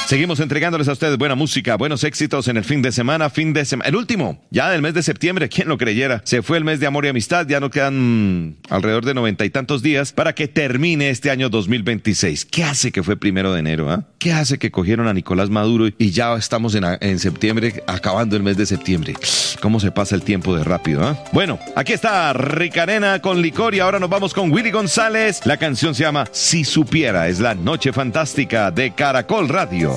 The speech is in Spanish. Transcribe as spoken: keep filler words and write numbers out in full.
Seguimos entregándoles a ustedes buena música, buenos éxitos en el fin de semana, fin de semana, el último, ya del mes de septiembre, ¿quién lo creyera? Se fue el mes de amor y amistad, ya no quedan alrededor de noventa y tantos días para que termine este año dos mil veintiséis. ¿Qué hace que fue primero de enero? ¿eh? ¿Qué hace que cogieron a Nicolás Maduro y ya estamos en, en septiembre, acabando el mes de septiembre? ¿Cómo se pasa el tiempo de rápido? ¿eh? Bueno, aquí está Ricanena con Licor y ahora nos vamos con Willy González. La canción se llama Si Supiera, es la noche fantástica de Caracol Radio.